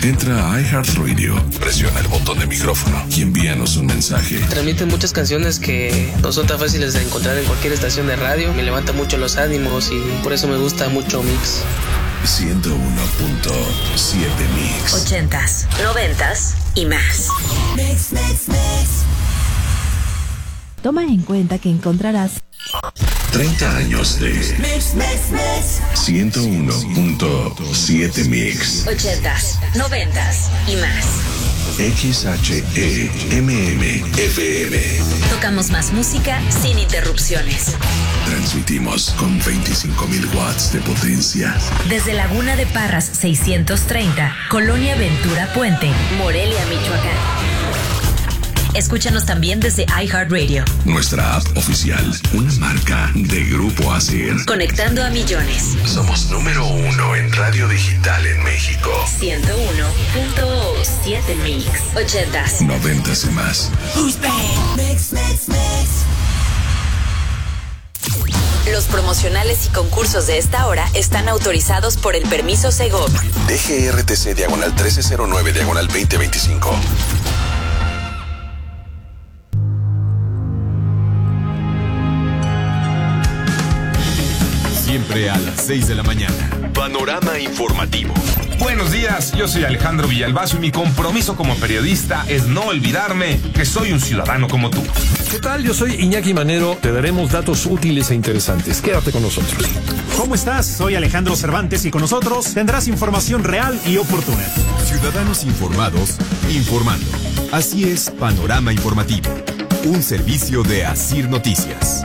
Entra a iHeartRadio, presiona el botón de micrófono y envíanos un mensaje. Transmiten muchas canciones que no son tan fáciles de encontrar en cualquier estación de radio. Me levanta mucho los ánimos y por eso me gusta mucho Mix. 101.7 Mix. 80s, 90s y más. Mix. Toma en cuenta que encontrarás 30 años de 101.7 Mix. 80s, 90s y más. XHEMM-FM. Tocamos más música sin interrupciones. Transmitimos con 25,000 watts de potencia. Desde Laguna de Parras 630, Colonia Ventura Puente, Morelia, Michoacán. Escúchanos también desde iHeartRadio. Nuestra app oficial, una marca de Grupo ASIR. Conectando a millones. Somos número 1 en radio digital en México. 101.7 Mix. 80s, 90s y más. Mix. Los promocionales y concursos de esta hora están autorizados por el permiso Segov. DGRTC /1309/2025. Siempre a las 6 de la mañana. Panorama informativo. Buenos días, yo soy Alejandro Villalbazo y mi compromiso como periodista es no olvidarme que soy un ciudadano como tú. ¿Qué tal? Yo soy Iñaki Manero. Te daremos datos útiles e interesantes. Quédate con nosotros. ¿Cómo estás? Soy Alejandro Cervantes y con nosotros tendrás información real y oportuna. Ciudadanos informados, informando. Así es Panorama Informativo. Un servicio de ASIR Noticias.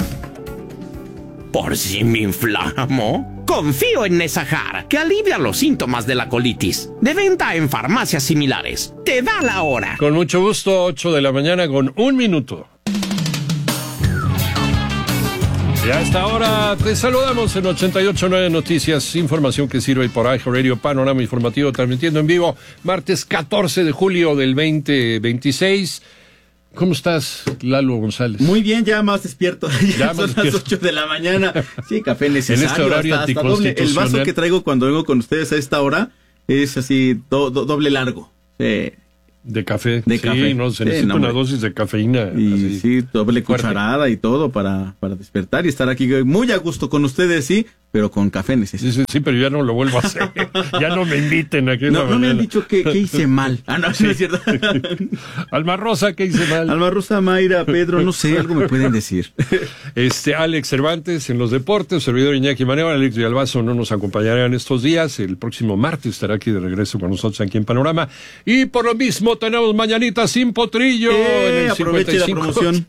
Por si me inflamo, confío en Nesahar, que alivia los síntomas de la colitis. De venta en farmacias similares. Te da la hora. Con mucho gusto, 8 de la mañana con 1 minuto. Y a esta hora te saludamos en 88.9 Noticias, información que sirve por iHeartRadio, Panorama Informativo, transmitiendo en vivo, martes 14 de julio del 2026. ¿Cómo estás, Lalo González? Muy bien, ya más despierto. Ya son las 8 de la mañana. Sí, café necesario. En este horario hasta doble. El vaso que traigo cuando vengo con ustedes a esta hora es así, doble largo. De café. De café. No, se necesita una dosis de cafeína. Y así, sí, doble cucharada y todo para despertar y estar aquí muy a gusto con ustedes, sí, pero con café necesario. Sí, pero ya no lo vuelvo a hacer. Ya no me inviten aquí. No me han dicho que hice mal. No, sí. No es cierto. Alma Rosa, ¿qué hice mal? Alma Rosa, Mayra, Pedro, no sé, algo me pueden decir. Alex Cervantes en los deportes, servidor Iñaki Manero, Alex Villalbazo no nos acompañará en estos días. El próximo martes estará aquí de regreso con nosotros aquí en Panorama. Y por lo mismo tenemos mañanitas sin potrillo. En el aproveche 55, la promoción.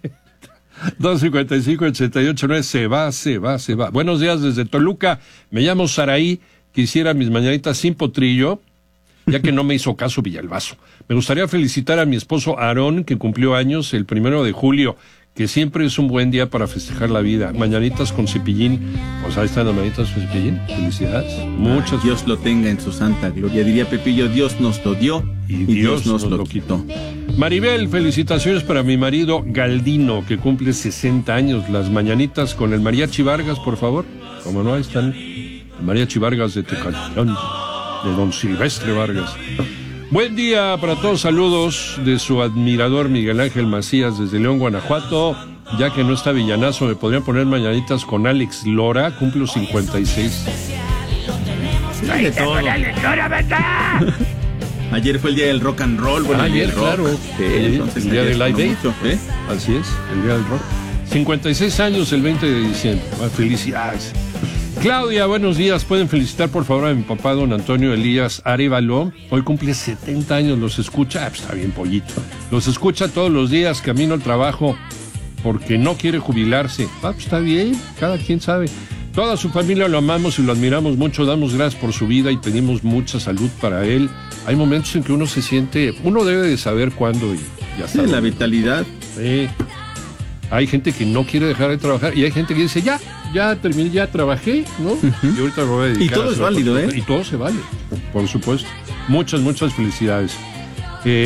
255-88-9, se va. Buenos días desde Toluca. Me llamo Saraí. Quisiera mis mañanitas sin potrillo, ya que no me hizo caso Villalbazo. Me gustaría felicitar a mi esposo Aarón, que cumplió años el 1 de julio, que siempre es un buen día para festejar la vida. Mañanitas con cepillín. Pues ahí están las mañanitas con cepillín. Felicidades. Muchas. Dios lo tenga en su santa gloria. Diría Pepillo, Dios nos lo dio y Dios nos lo quitó. Maribel, felicitaciones para mi marido Galdino, que cumple 60 años. Las mañanitas con el Mariachi Vargas, por favor. Como no, ahí están. El Mariachi Vargas de Tecalitlán, de don Silvestre Vargas. Buen día para todos, saludos de su admirador Miguel Ángel Macías desde León, Guanajuato. Ya que no está Villanazo, me podrían poner mañanitas con Alex Lora, cumplo 56. Hay de todo. Ayer fue el día del rock and roll. Bueno, ayer, claro. El día del Live Day. Así es, el día del rock. 56 años el 20 de diciembre. Felicidades. Claudia, buenos días. Pueden felicitar por favor a mi papá, don Antonio Elías Arevalo. Hoy cumple 70 años, los escucha. Pues está bien, pollito. Los escucha todos los días, camino al trabajo, porque no quiere jubilarse. Pues está bien, cada quien sabe. Toda su familia lo amamos y lo admiramos mucho. Damos gracias por su vida y pedimos mucha salud para él. Hay momentos en que uno se siente, uno debe de saber cuándo y ya está. Sí, la vitalidad. Sí. Hay gente que no quiere dejar de trabajar y hay gente que dice, ya terminé, ya trabajé, ¿no? Y ahorita me voy a dedicar. Y todo es válido, ¿eh? Y todo se vale, por supuesto. Muchas felicidades.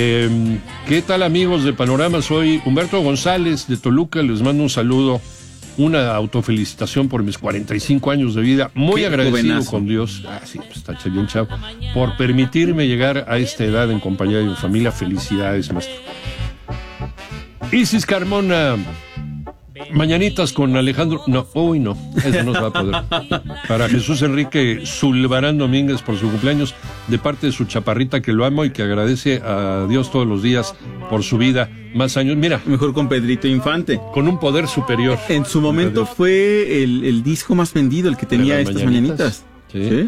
¿Qué tal, amigos de Panorama? Soy Humberto González de Toluca, les mando un saludo una autofelicitación por mis 45 años de vida, muy Qué agradecido jovenazo. con Dios, sí, pues está bien chavo, por permitirme llegar a esta edad en compañía de mi familia. Felicidades, maestro. Isis Carmona, mañanitas con Alejandro. No, hoy no, eso no se va a poder. Para Jesús Enrique Zulbarán Domínguez por su cumpleaños, de parte de su chaparrita, que lo amo y que agradece a Dios todos los días por su vida. Más años, mira. Mejor con Pedrito Infante. Con un poder superior. En su momento fue el disco más vendido, el que tenía estas mañanitas. Sí.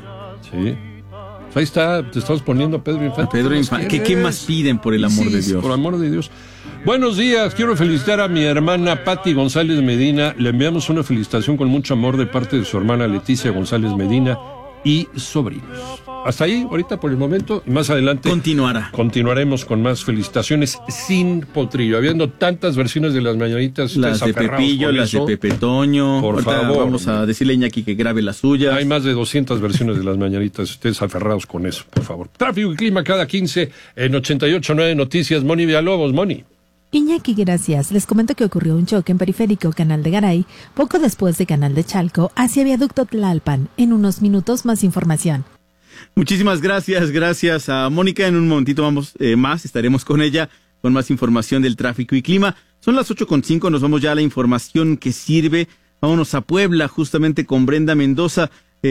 Pues ahí está, te estamos poniendo a Pedro Infante. A Pedro Infante. ¿Qué más piden, por el amor de Dios? Por amor de Dios. Buenos días, quiero felicitar a mi hermana Patti González Medina. Le enviamos una felicitación con mucho amor de parte de su hermana Leticia González Medina y sobrinos. Hasta ahí, ahorita por el momento, y más adelante continuaremos con más felicitaciones sin potrillo, habiendo tantas versiones de las mañanitas. Las de Pepillo, las de Pepe Toño. Por ahorita favor. Vamos a decirle a Iñaki que grabe las suyas. Hay más de 200 versiones de las mañanitas, ustedes aferrados con eso, por favor. Tráfico y clima cada 15 en 88.9 Noticias. Moni Villalobos, Moni. Iñaki, gracias. Les comento que ocurrió un choque en Periférico Canal de Garay, poco después de Canal de Chalco, hacia Viaducto Tlalpan. En unos minutos más información. Muchísimas gracias a Mónica. En un momentito más estaremos con ella con más información del tráfico y clima. Son las 8:05, nos vamos ya a la información que sirve. Vámonos a Puebla, justamente con Brenda Mendoza,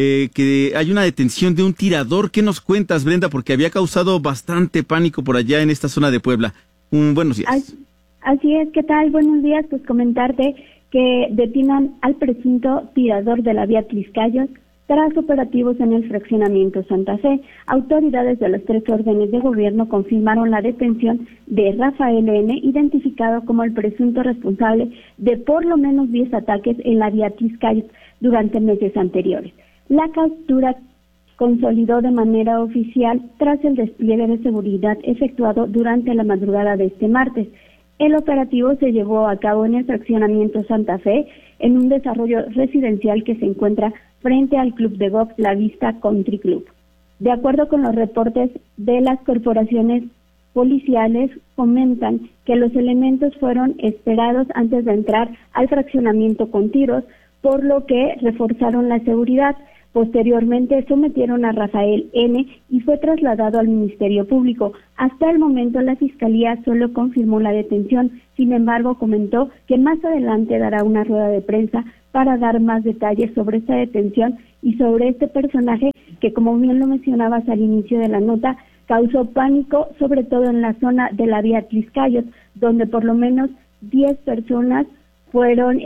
que hay una detención de un tirador. ¿Qué nos cuentas, Brenda? Porque había causado bastante pánico por allá en esta zona de Puebla. Buenos días. Así es, ¿qué tal? Buenos días, pues comentarte que detienen al presunto tirador de la vía Tliscayos tras operativos en el fraccionamiento Santa Fe. Autoridades de los 3 órdenes de gobierno confirmaron la detención de Rafael N., identificado como el presunto responsable de por lo menos 10 ataques en la vía Tliscayos durante meses anteriores. La captura consolidó de manera oficial tras el despliegue de seguridad efectuado durante la madrugada de este martes. El operativo se llevó a cabo en el fraccionamiento Santa Fe, en un desarrollo residencial que se encuentra frente al club de golf La Vista Country Club. De acuerdo con los reportes de las corporaciones policiales, comentan que los elementos fueron esperados antes de entrar al fraccionamiento con tiros, por lo que reforzaron la seguridad. Posteriormente sometieron a Rafael N. y fue trasladado al Ministerio Público. Hasta el momento la Fiscalía solo confirmó la detención, sin embargo comentó que más adelante dará una rueda de prensa para dar más detalles sobre esta detención y sobre este personaje que, como bien lo mencionabas al inicio de la nota, causó pánico, sobre todo en la zona de la vía Tliscayos, donde por lo menos 10 personas fueron,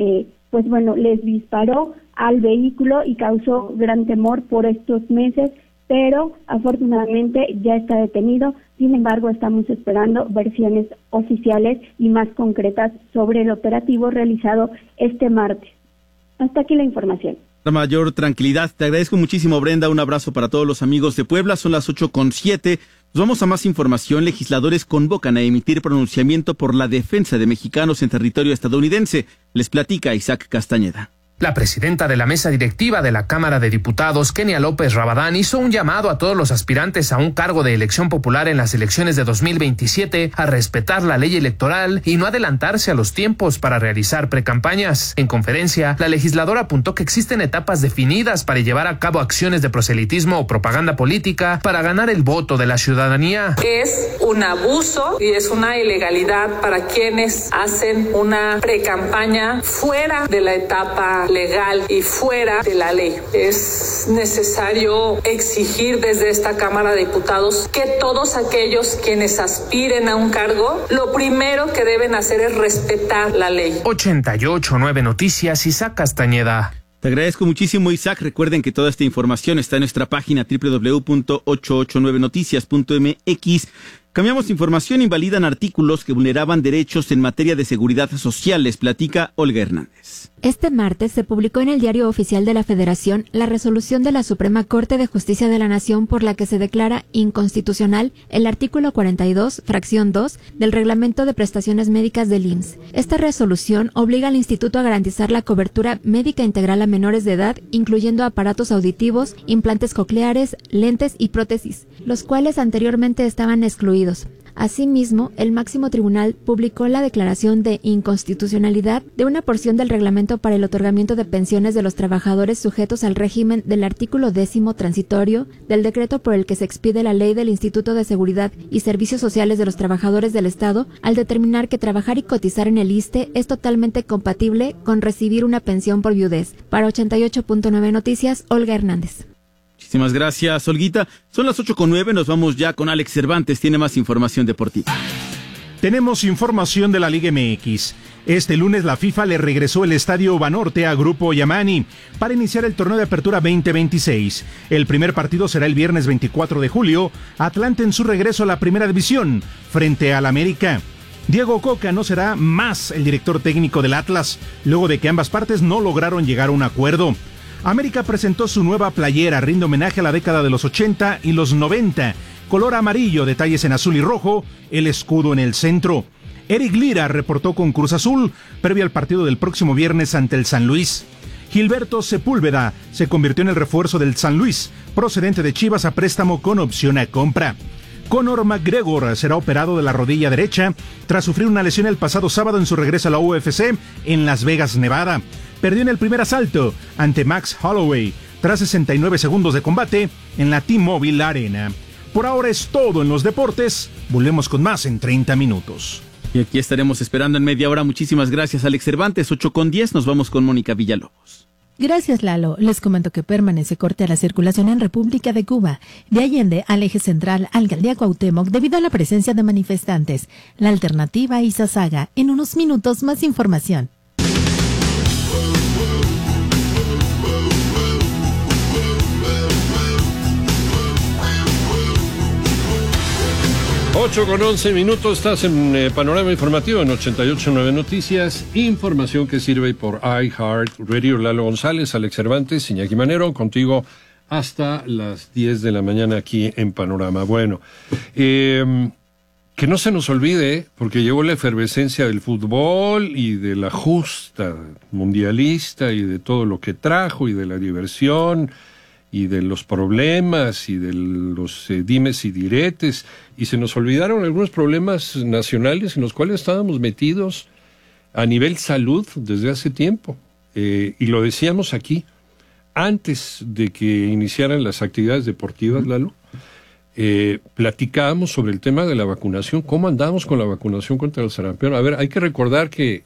les disparó al vehículo y causó gran temor por estos meses, pero afortunadamente ya está detenido. Sin embargo, estamos esperando versiones oficiales y más concretas sobre el operativo realizado este martes. Hasta aquí la información. La mayor tranquilidad. Te agradezco muchísimo, Brenda. Un abrazo para todos los amigos de Puebla. Son las 8:07. Nos vamos a más información. Legisladores convocan a emitir pronunciamiento por la defensa de mexicanos en territorio estadounidense. Les platica Isaac Castañeda. La presidenta de la mesa directiva de la Cámara de Diputados, Kenia López Rabadán, hizo un llamado a todos los aspirantes a un cargo de elección popular en las elecciones de 2027 a respetar la ley electoral y no adelantarse a los tiempos para realizar precampañas. En conferencia, la legisladora apuntó que existen etapas definidas para llevar a cabo acciones de proselitismo o propaganda política para ganar el voto de la ciudadanía. Es un abuso y es una ilegalidad para quienes hacen una precampaña fuera de la etapa legal y fuera de la ley. Es necesario exigir desde esta Cámara de Diputados que todos aquellos quienes aspiren a un cargo, lo primero que deben hacer es respetar la ley. 88.9 Noticias, Isaac Castañeda. Te agradezco muchísimo, Isaac. Recuerden que toda esta información está en nuestra página www.889noticias.mx. Cambiamos información. Invalidan artículos que vulneraban derechos en materia de seguridad social. Les platica Olga Hernández. Este martes se publicó en el Diario Oficial de la Federación la resolución de la Suprema Corte de Justicia de la Nación por la que se declara inconstitucional el artículo 42, fracción 2, del Reglamento de Prestaciones Médicas del IMSS. Esta resolución obliga al Instituto a garantizar la cobertura médica integral a menores de edad, incluyendo aparatos auditivos, implantes cocleares, lentes y prótesis, los cuales anteriormente estaban excluidos. Asimismo, el máximo tribunal publicó la declaración de inconstitucionalidad de una porción del reglamento para el otorgamiento de pensiones de los trabajadores sujetos al régimen del artículo 10º transitorio del decreto por el que se expide la ley del Instituto de Seguridad y Servicios Sociales de los Trabajadores del Estado, al determinar que trabajar y cotizar en el ISSSTE es totalmente compatible con recibir una pensión por viudez. Para 88.9 Noticias, Olga Hernández. Muchísimas gracias, Olguita. Son las 8:09, nos vamos ya con Alex Cervantes, tiene más información deportiva. Tenemos información de la Liga MX. Este lunes la FIFA le regresó el Estadio Banorte a Grupo Yamani para iniciar el torneo de apertura 2026. El primer partido será el viernes 24 de julio, Atlante en su regreso a la Primera División, frente al América. Diego Coca no será más el director técnico del Atlas, luego de que ambas partes no lograron llegar a un acuerdo. América presentó su nueva playera, rinde homenaje a la década de los 80 y los 90, color amarillo, detalles en azul y rojo, el escudo en el centro. Eric Lira reportó con Cruz Azul, previo al partido del próximo viernes ante el San Luis. Gilberto Sepúlveda se convirtió en el refuerzo del San Luis, procedente de Chivas a préstamo con opción a compra. Conor McGregor será operado de la rodilla derecha tras sufrir una lesión el pasado sábado en su regreso a la UFC en Las Vegas, Nevada. Perdió en el primer asalto ante Max Holloway tras 69 segundos de combate en la T-Mobile Arena. Por ahora es todo en los deportes. Volvemos con más en 30 minutos. Y aquí estaremos esperando en media hora. Muchísimas gracias, Alex Cervantes. 8:10, nos vamos con Mónica Villalobos. Gracias, Lalo. Les comento que permanece corte a la circulación en República de Cuba, de Allende al eje central Alcaldía Cuauhtémoc, debido a la presencia de manifestantes. La alternativa Izazaga. En unos minutos, más información. Ocho con 11 minutos, estás en Panorama Informativo en 88.9 Noticias, información que sirve por iHeart Radio. Lalo González, Alex Cervantes, Iñaki Manero, contigo hasta las 10 de la mañana aquí en Panorama. Bueno, que no se nos olvide, porque llegó la efervescencia del fútbol y de la justa mundialista y de todo lo que trajo y de la diversión y de los problemas y de los dimes y diretes, y se nos olvidaron algunos problemas nacionales en los cuales estábamos metidos a nivel salud desde hace tiempo, y lo decíamos aquí, antes de que iniciaran las actividades deportivas, Lalo, platicábamos sobre el tema de la vacunación, cómo andamos con la vacunación contra el sarampión. A ver, hay que recordar que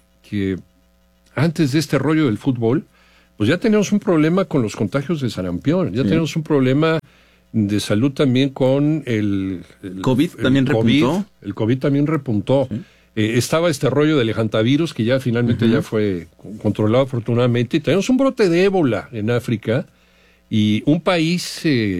antes de este rollo del fútbol, pues ya tenemos un problema con los contagios de sarampión, ya tenemos un problema de salud también con el COVID, también repuntó. El COVID también repuntó. Sí. Estaba este rollo del hantavirus que ya finalmente ya fue controlado afortunadamente. Y tenemos un brote de ébola en África y un país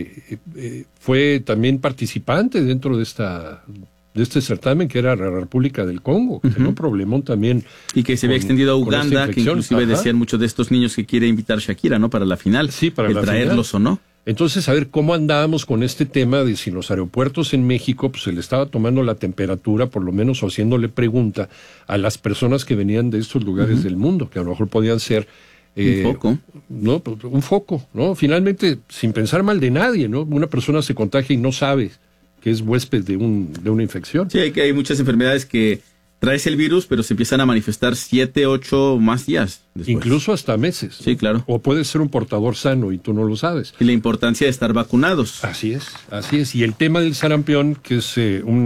fue también participante dentro de este certamen, que era la República del Congo, que tenía un problemón también. Y que se había extendido a Uganda, que inclusive decían muchos de estos niños que quiere invitar Shakira, ¿no? Para la final. Sí, para la traerlos final. O no. Entonces, a ver, ¿cómo andábamos con este tema de si los aeropuertos en México, pues se le estaba tomando la temperatura, por lo menos, o haciéndole pregunta a las personas que venían de estos lugares del mundo, que a lo mejor podían ser un foco. No, un foco, ¿no? Finalmente, sin pensar mal de nadie, ¿no? Una persona se contagia y no sabe que es huésped de una infección. Sí, hay muchas enfermedades que traes el virus, pero se empiezan a manifestar 7, 8 más días después. Incluso hasta meses. Sí, claro. O puedes ser un portador sano y tú no lo sabes. Y la importancia de estar vacunados. Así es. Y el tema del sarampión, que es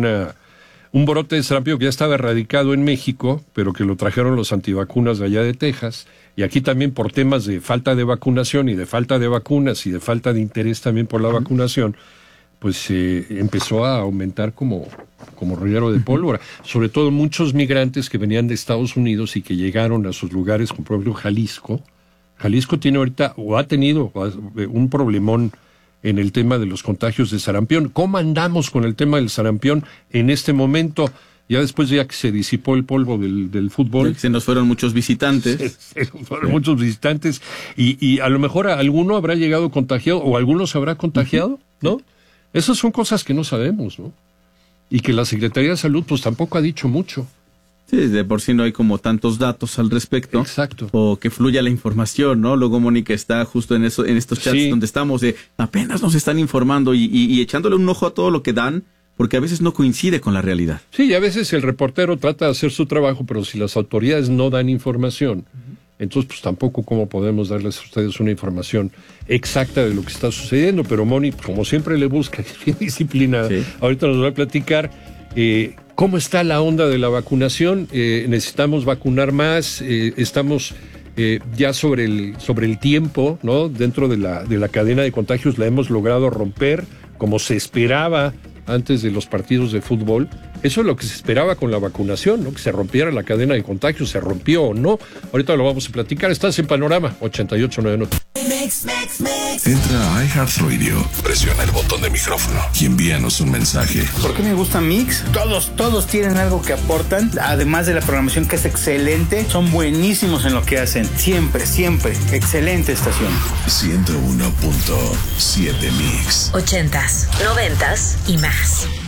un brote de sarampión que ya estaba erradicado en México, pero que lo trajeron los antivacunas de allá de Texas, y aquí también por temas de falta de vacunación y de falta de vacunas y de falta de interés también por la vacunación, pues empezó a aumentar como reguero de pólvora. Sobre todo muchos migrantes que venían de Estados Unidos y que llegaron a sus lugares, como por ejemplo Jalisco. Jalisco tiene ahorita, o ha tenido un problemón en el tema de los contagios de sarampión. ¿Cómo andamos con el tema del sarampión en este momento? Ya después ya que se disipó el polvo del fútbol. Se nos fueron muchos visitantes. Muchos visitantes. Y a lo mejor alguno habrá llegado contagiado, o algunos habrá contagiado, ¿no? Esas son cosas que no sabemos, ¿no? Y que la Secretaría de Salud pues tampoco ha dicho mucho. Sí, de por sí no hay como tantos datos al respecto. Exacto. O que fluya la información, ¿no? Luego Mónica está justo en estos chats donde estamos, apenas nos están informando y echándole un ojo a todo lo que dan, porque a veces no coincide con la realidad. Sí, y a veces el reportero trata de hacer su trabajo, pero si las autoridades no dan información, entonces pues tampoco cómo podemos darles a ustedes una información exacta de lo que está sucediendo. Pero Moni, como siempre le busca, que es bien disciplinada, sí. Ahorita nos va a platicar cómo está la onda de la vacunación. Necesitamos vacunar más, estamos ya sobre el tiempo, ¿no? Dentro de la cadena de contagios la hemos logrado romper como se esperaba antes de los partidos de fútbol. Eso es lo que se esperaba con la vacunación, ¿no? Que se rompiera la cadena de contagios, se rompió o no. Ahorita lo vamos a platicar. Estás en Panorama 88.9 Noticias. Entra a iHeartRadio, presiona el botón de micrófono y envíanos un mensaje. ¿Por qué me gusta Mix? Todos tienen algo que aportan, además de la programación que es excelente. Son buenísimos en lo que hacen. Siempre. Excelente estación. 101.7 Mix. 80s, 90s y más.